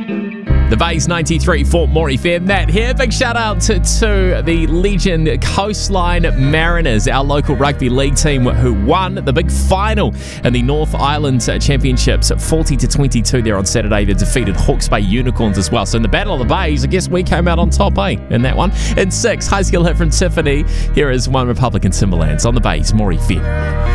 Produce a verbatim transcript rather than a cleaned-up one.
The Bays ninety-three Fort Moore F M. Matt here. Big shout out to, to the Legend Coastline Mariners, our local rugby league team who won the big final in the North Island Championships forty to twenty-two there on Saturday. They defeated Hawke's Bay Unicorns as well. So in the Battle of the Bays, I guess we came out on top, eh? In that one. In six, high skill hit from Tiffany. Here is One Republic and Timberlands on the Bays Moore F M.